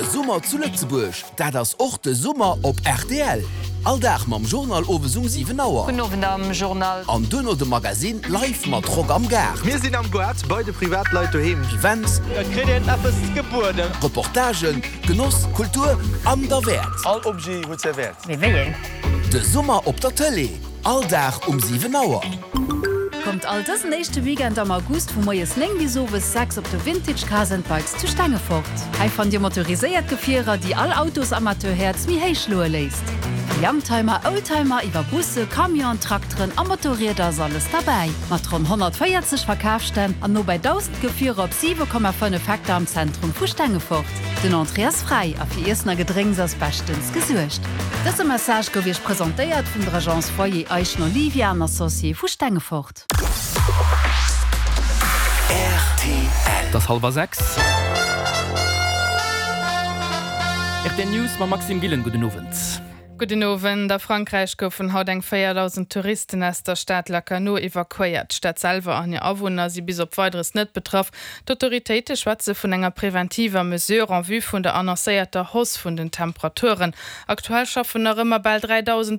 Sommer zu Lützeburg, da das auch der Sommer op RTL. Alldach mam Journal Owesung 7 Auer. am Journal. An dënner de Magasin live mat Rock am Gar. Wir sind am Guard bei de Privatleute daheim. Events, Geburten. Reportagen, Genuss, Kultur an der Welt. All Obje huet ze wert. Wie will? De Sommer op der Tele. Alldach 7 Auer. Kommt all das nächste Weekend am August, wo moies leng wie sowes Sachs op de Vintage Casenbikes zu Stange fort. Hei van die motorisiert Gefierer, die all Autos Amateurherz wie heichloe leist. Youngtimer, Oldtimer, iwwer Busse, Kamion, Traktoren, Amateurräder ist alles dabei. Mat rund 140 Verkaufsstände an nur bei 1000 Gefierer op 7,5 Faktor am Zentrum vu Stange fort. Den Andreas frei a fir Esner Gedrängs as bestens gesuercht. Dëse Message gouf ich präsentéiert vun der Agence Foyer Eichen Olivia an Associé vu Stange fort. RTL. Das 5:30. Den News ma Maxim Gillen guten Abend. Guten Abend, der Frankreich goufen haut eng 4.000 Touristen aus der Stadt Lacanau evakuiert. Stadt selber an ihr Anwohner sie bis op weiteres net betroff. D'Autoritéite schwatze vun enger präventiver Mesure en vue vun der annoncéierter Hoss vun den Temperaturen. Aktuell schaffen noch immer bald 3.000